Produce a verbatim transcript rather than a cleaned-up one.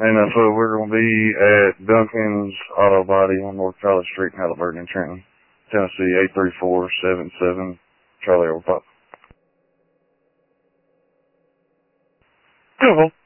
And uh, so we're going to be at Duncan's Auto Body on North College Street in Halliburton in Trenton, Tennessee, eight three four seven seven, Charlie Overpop. Beautiful.